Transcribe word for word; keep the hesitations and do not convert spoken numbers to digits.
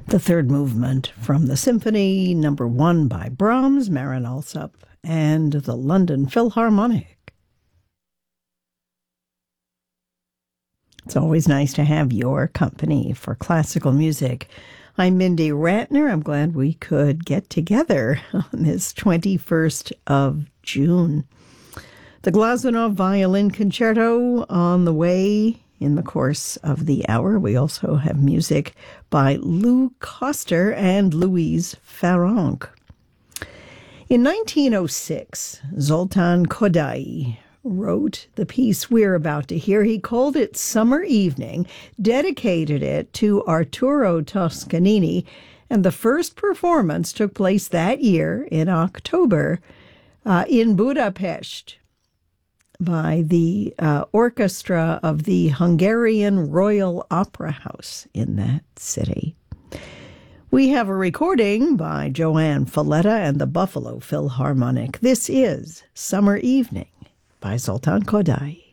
The third movement from the Symphony Number One by Brahms, Marin Alsop, and the London Philharmonic. It's always nice to have your company for classical music. I'm Mindy Ratner. I'm glad we could get together on this twenty-first of June. The Glazunov Violin Concerto on the way in the course of the hour. We also have music by Lou Koster and Louise Farrenc. In nineteen oh six, Zoltan Kodaly wrote the piece we're about to hear. He called it Summer Evening, dedicated it to Arturo Toscanini, and the first performance took place that year in October uh, in Budapest by the uh, orchestra of the Hungarian Royal Opera House in that city. We have a recording by Joanne Falletta and the Buffalo Philharmonic. This is Summer Evening by Zoltan Kodaly.